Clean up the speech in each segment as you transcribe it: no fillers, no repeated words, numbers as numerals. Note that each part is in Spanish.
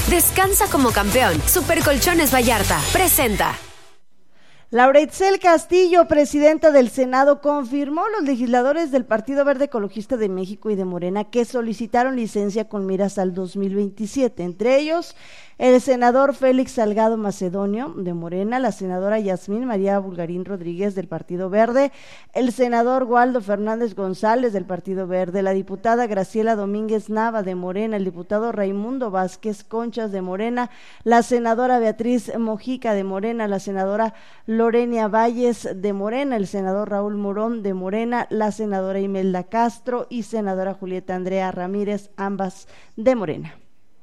Descansa como campeón. Super Colchones Vallarta presenta. Laura Itzel Castillo, presidenta del Senado, confirmó los legisladores del Partido Verde Ecologista de México y de Morena que solicitaron licencia con miras al 2027, entre ellos el senador Félix Salgado Macedonio de Morena, la senadora Yasmín María Bulgarín Rodríguez del Partido Verde, el senador Waldo Fernández González del Partido Verde, la diputada Graciela Domínguez Nava de Morena, el diputado Raimundo Vázquez Conchas de Morena, la senadora Beatriz Mojica de Morena, la senadora Lorenia Valles de Morena, el senador Raúl Morón de Morena, la senadora Imelda Castro y senadora Julieta Andrea Ramírez, ambas de Morena.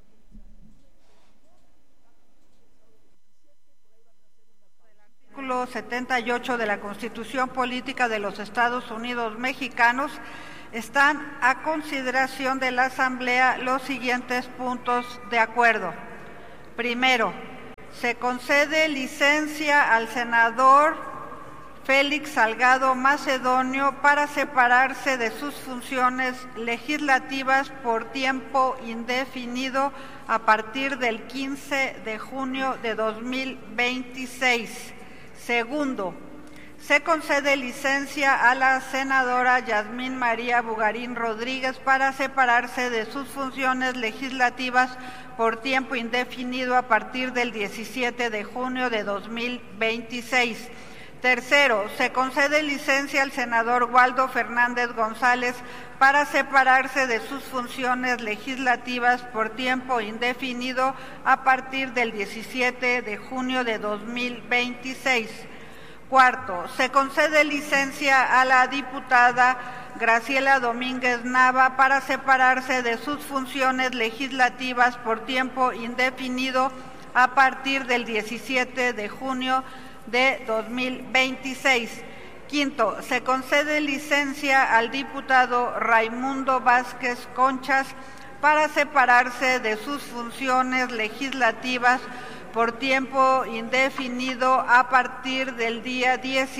El artículo 78 de la Constitución Política de los Estados Unidos Mexicanos están a consideración de la Asamblea los siguientes puntos de acuerdo. Primero, se concede licencia al senador Félix Salgado Macedonio para separarse de sus funciones legislativas por tiempo indefinido a partir del 15 de junio de 2026. Segundo, se concede licencia a la senadora Yasmín María Bulgarín Rodríguez para separarse de sus funciones legislativas por tiempo indefinido a partir del 17 de junio de 2026. Tercero, se concede licencia al senador Waldo Fernández González para separarse de sus funciones legislativas por tiempo indefinido a partir del 17 de junio de 2026. Cuarto, se concede licencia a la diputada Graciela Domínguez Nava para separarse de sus funciones legislativas por tiempo indefinido a partir del 17 de junio de 2026. Quinto, se concede licencia al diputado Raimundo Vázquez Conchas para separarse de sus funciones legislativas por tiempo indefinido a partir del día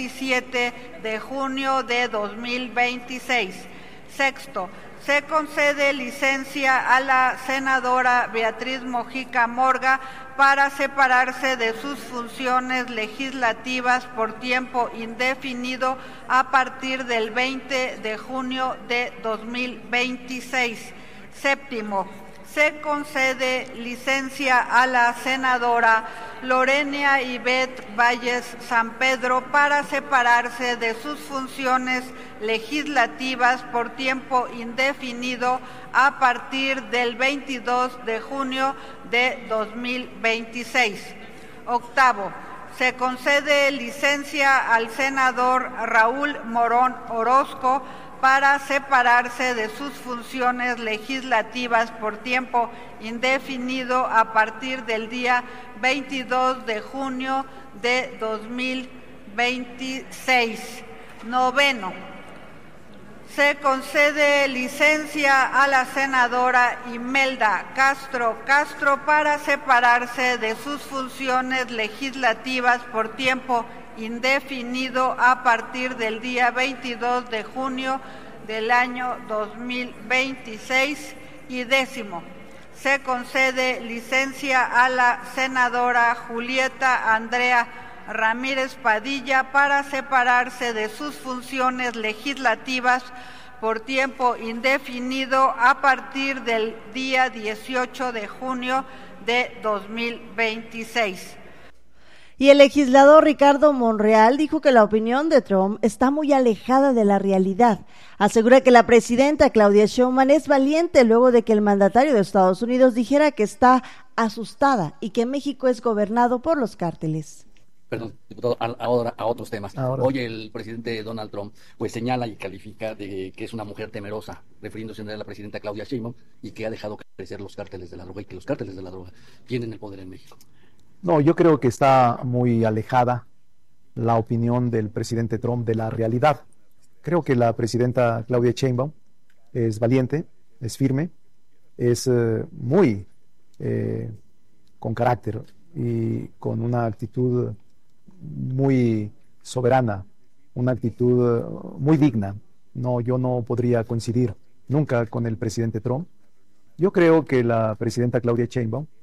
17 de junio de 2026. Sexto, se concede licencia a la senadora Beatriz Mojica Morga para separarse de sus funciones legislativas por tiempo indefinido a partir del 20 de junio de 2026. Séptimo, se concede licencia a la senadora Lorenia Ivette Valles San Pedro para separarse de sus funciones legislativas por tiempo indefinido a partir del 22 de junio de 2026. Octavo, se concede licencia al senador Raúl Morón Orozco para separarse de sus funciones legislativas por tiempo indefinido a partir del día 22 de junio de 2026. Noveno, se concede licencia a la senadora Imelda Castro para separarse de sus funciones legislativas por tiempo indefinido a partir del día 22 de junio del año 2026. Y décimo, se concede licencia a la senadora Julieta Andrea Ramírez Padilla para separarse de sus funciones legislativas por tiempo indefinido a partir del día 18 de junio de 2026. Y el legislador Ricardo Monreal dijo que la opinión de Trump está muy alejada de la realidad. Asegura que la presidenta Claudia Sheinbaum es valiente luego de que el mandatario de Estados Unidos dijera que está asustada y que México es gobernado por los cárteles. Perdón, diputado, ahora a otros temas. Ahora. Hoy el presidente Donald Trump pues señala y califica de que es una mujer temerosa, refiriéndose a la presidenta Claudia Sheinbaum, y que ha dejado crecer los cárteles de la droga y que los cárteles de la droga tienen el poder en México. No, yo creo que está muy alejada la opinión del presidente Trump de la realidad. Creo que la presidenta Claudia Sheinbaum es valiente, es firme, es muy con carácter y con una actitud muy soberana, una actitud muy digna. No, yo no podría coincidir nunca con el presidente Trump. Yo creo que la presidenta Claudia Sheinbaum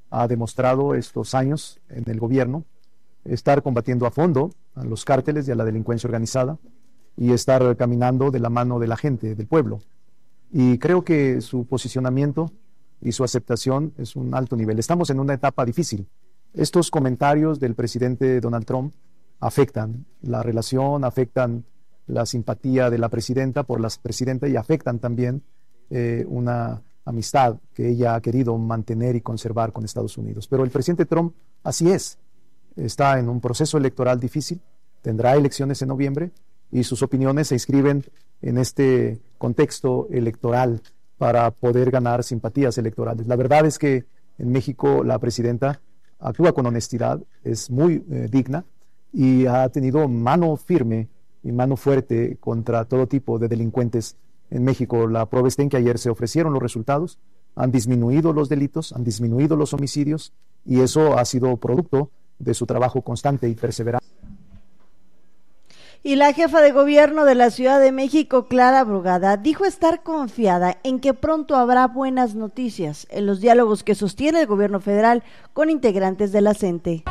ha demostrado estos años en el gobierno estar combatiendo a fondo a los cárteles y a la delincuencia organizada y estar caminando de la mano de la gente, del pueblo. Y creo que su posicionamiento y su aceptación es un alto nivel. Estamos en una etapa difícil. Estos comentarios del presidente Donald Trump afectan la relación, afectan la simpatía de la presidenta por la presidenta y afectan también una amistad que ella ha querido mantener y conservar con Estados Unidos. Pero el presidente Trump así es. Está en un proceso electoral difícil, tendrá elecciones en noviembre y sus opiniones se inscriben en este contexto electoral para poder ganar simpatías electorales. La verdad es que en México la presidenta actúa con honestidad, es muy digna y ha tenido mano firme y mano fuerte contra todo tipo de delincuentes en México. La prueba está en que ayer se ofrecieron los resultados, han disminuido los delitos, han disminuido los homicidios y eso ha sido producto de su trabajo constante y perseverante. Y la jefa de gobierno de la Ciudad de México, Clara Brugada, dijo estar confiada en que pronto habrá buenas noticias en los diálogos que sostiene el gobierno federal con integrantes de la CENTE.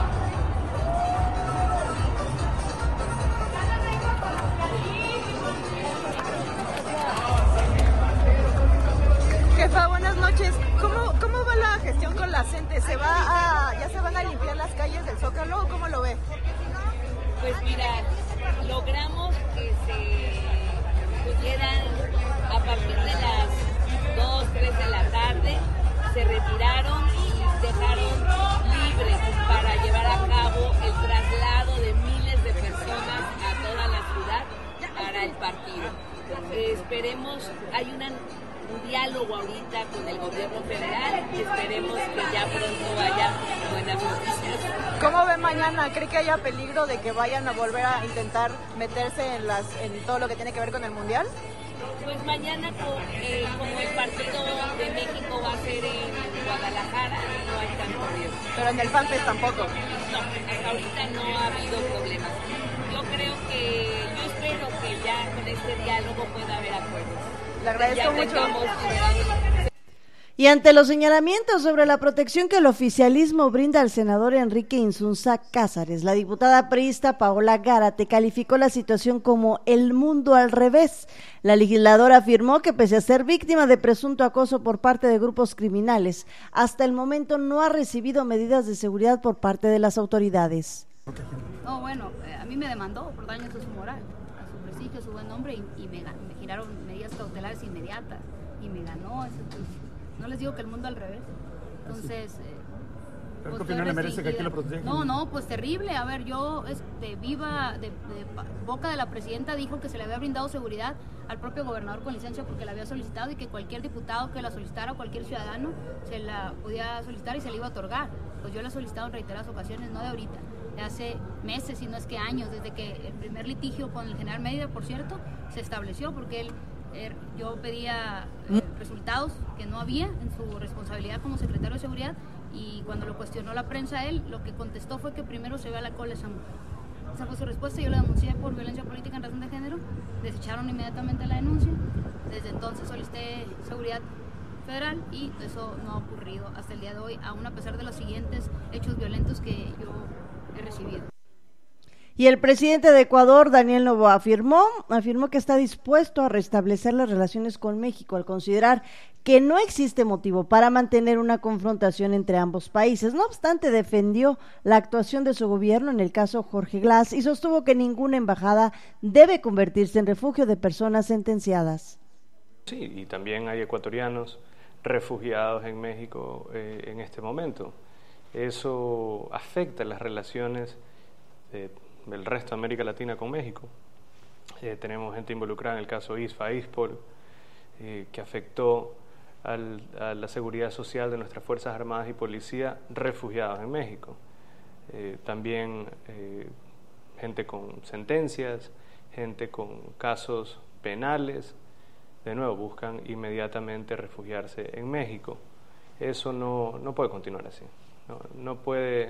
Jefa, buenas noches. ¿Cómo va la gestión con la CENTE? ¿Ya se van a limpiar las calles del Zócalo o cómo lo ve? Pues mira, logramos que se pudieran a partir de las 2, 3 de la tarde, se retiraron y dejaron libres para llevar a cabo el traslado de miles de personas a toda la ciudad para el partido. Esperemos, hay un diálogo ahorita con el gobierno federal, esperemos que ya pronto haya buenas noticias. ¿Cómo ve mañana? ¿Cree que haya peligro de que vayan a volver a intentar meterse en todo lo que tiene que ver con el Mundial? Pues mañana, como el partido de México va a ser en Guadalajara, no hay tanto riesgo. Pero en el FanFest tampoco. No, hasta ahorita no ha habido problemas. Yo espero que ya con este diálogo pueda haber acuerdos. Le agradezco mucho. Y ante los señalamientos sobre la protección que el oficialismo brinda al senador Enrique Insunza Cázares, la diputada priista Paola Gárate calificó la situación como el mundo al revés. La legisladora afirmó que pese a ser víctima de presunto acoso por parte de grupos criminales, hasta el momento no ha recibido medidas de seguridad por parte de las autoridades. No, bueno, a mí me demandó por daños a su moral, a su prestigio, a su buen nombre y me giraron medidas cautelares inmediatas y me ganó ese juicio. No les digo que el mundo al revés. Entonces, ¿pero qué opinión le merece que aquí lo protejan? No, pues terrible. A ver, yo de boca de la presidenta dijo que se le había brindado seguridad al propio gobernador con licencia porque la había solicitado y que cualquier diputado que la solicitara o cualquier ciudadano se la podía solicitar y se le iba a otorgar. Pues yo la he solicitado en reiteradas ocasiones, no de ahorita, de hace meses, si no es que años, desde que el primer litigio con el general Mérida, por cierto, se estableció porque yo pedía resultados que no había en su responsabilidad como secretario de seguridad y cuando lo cuestionó la prensa él, lo que contestó fue que primero se ve a la cola esa mujer. Esa fue su respuesta, yo la denuncié por violencia política en razón de género, desecharon inmediatamente la denuncia, desde entonces solicité seguridad federal y eso no ha ocurrido hasta el día de hoy, aún a pesar de los siguientes hechos violentos que yo he recibido. Y el presidente de Ecuador, Daniel Noboa, afirmó que está dispuesto a restablecer las relaciones con México al considerar que no existe motivo para mantener una confrontación entre ambos países. No obstante, defendió la actuación de su gobierno en el caso Jorge Glass y sostuvo que ninguna embajada debe convertirse en refugio de personas sentenciadas. Sí, y también hay ecuatorianos refugiados en México en este momento. Eso afecta las relaciones del resto de América Latina con México. Tenemos gente involucrada en el caso ISPA-ISPOL, que afectó a la seguridad social de nuestras Fuerzas Armadas y Policía refugiados en México. También gente con sentencias, gente con casos penales, de nuevo buscan inmediatamente refugiarse en México. Eso no puede continuar así. No puede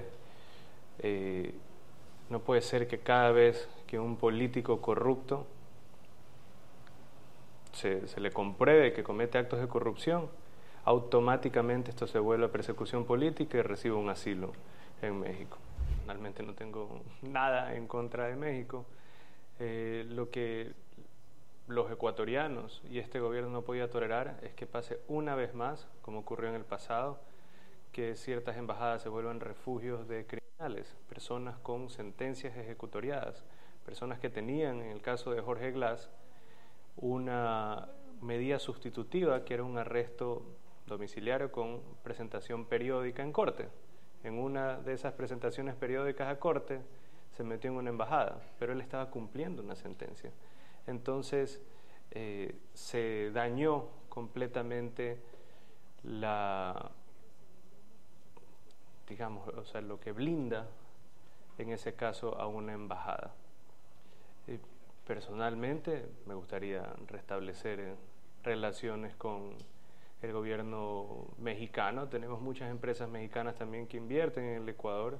ser que cada vez que un político corrupto se le compruebe que comete actos de corrupción, automáticamente esto se vuelve persecución política y recibo un asilo en México. Realmente no tengo nada en contra de México. Lo que los ecuatorianos y este gobierno no podía tolerar es que pase una vez más, como ocurrió en el pasado, que ciertas embajadas se vuelvan refugios de criminales, personas con sentencias ejecutoriadas, personas que tenían, en el caso de Jorge Glass, una medida sustitutiva que era un arresto domiciliario con presentación periódica en corte. En una de esas presentaciones periódicas a corte se metió en una embajada, pero él estaba cumpliendo una sentencia. Entonces se dañó completamente lo que blinda en ese caso a una embajada. Personalmente me gustaría restablecer relaciones con el gobierno mexicano. Tenemos muchas empresas mexicanas también que invierten en el Ecuador